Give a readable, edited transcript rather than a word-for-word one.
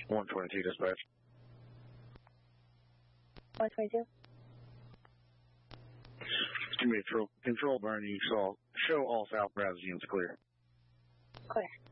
122 dispatch. 122. Control burn, you saw show all southbound units clear. Clear.